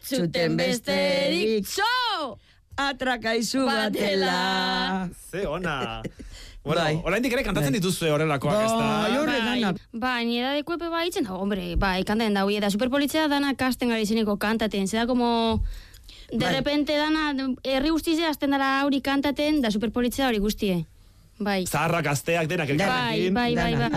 zuten besterik, so! Atrakaizu batela. Ze ona. Bueno, Bai. oraindik ere kantatzen dituzue horrelakoak, ezta? Bai, ni edadeko epe baitzen, hombre, bai, kantaten da, eta superpolitzea dana kasten gari zeneko kantaten, zeda como... De repente dana, herri guztize azten dara hori kantaten, da superpolitzea hori guztie. Bai. Zaharrak, asteak, denak elkarrekin. Bai.